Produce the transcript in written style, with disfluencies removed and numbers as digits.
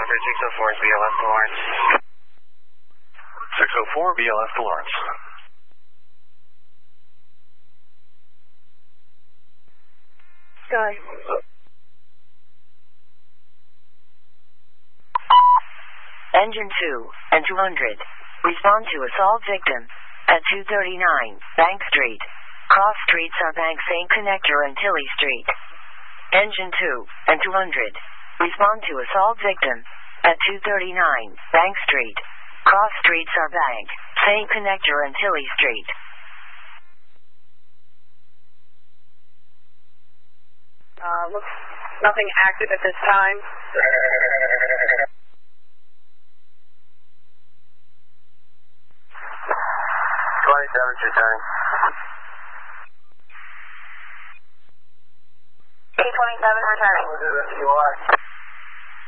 604 is BLS to Lawrence. 604 BLS to Lawrence. Sky. Engine 2 and 200. Respond to assault victim at 239 Bank Street. Cross streets are Bank St. Connector and Tilly Street. Engine 2 and 200. Respond to assault victim at 239 Bank Street. Cross streets are Bank, St. Connector and Tilly Street. Looks nothing active at this time. 27's returning. 827 returning.